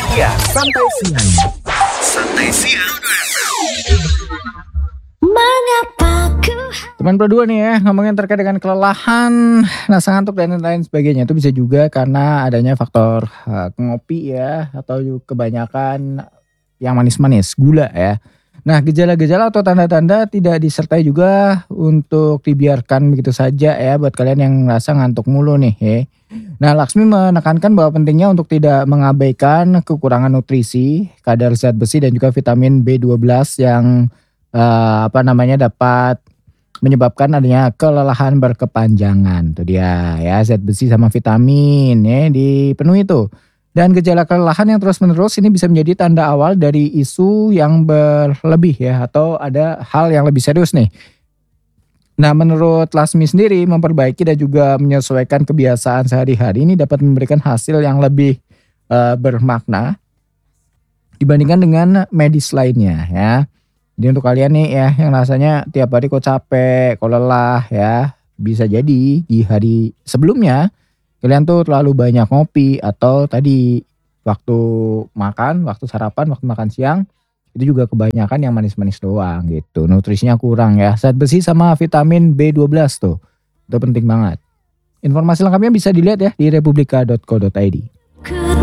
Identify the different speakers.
Speaker 1: Iya, santai siang. Santai siang.
Speaker 2: Mengapa ku
Speaker 3: Teman berdua nih ya, ngomongin terkait dengan kelelahan, rasa ngantuk dan lain sebagainya. Itu bisa juga karena adanya faktor ngopi ya, atau kebanyakan yang manis-manis, gula ya. Nah, gejala-gejala atau tanda-tanda tidak disertai juga untuk dibiarkan begitu saja ya buat kalian yang ngerasa ngantuk mulu nih ya. Nah, Laksmi menekankan bahwa pentingnya untuk tidak mengabaikan kekurangan nutrisi, kadar zat besi dan juga vitamin B12 yang dapat menyebabkan adanya kelelahan berkepanjangan. Itu dia ya, zat besi sama vitamin ya dipenuhi tuh. Dan gejala kelelahan yang terus-menerus ini bisa menjadi tanda awal dari isu yang berlebih ya, atau ada hal yang lebih serius nih. Nah, menurut Lasmi sendiri, memperbaiki dan juga menyesuaikan kebiasaan sehari-hari ini dapat memberikan hasil yang lebih bermakna dibandingkan dengan medis lainnya ya. Jadi untuk kalian nih ya yang rasanya tiap hari kok capek, kok lelah ya, bisa jadi di hari sebelumnya kalian tuh terlalu banyak ngopi, atau tadi waktu makan, waktu sarapan, waktu makan siang itu juga kebanyakan yang manis-manis doang gitu. Nutrisinya kurang ya. Zat besi sama vitamin B12 tuh. Itu penting banget. Informasi lengkapnya bisa dilihat ya di republika.co.id.